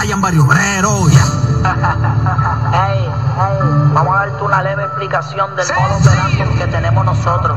playa en Barrio Obrero, ya. Hey, vamos a darte una leve explicación del modo operandi que tenemos nosotros.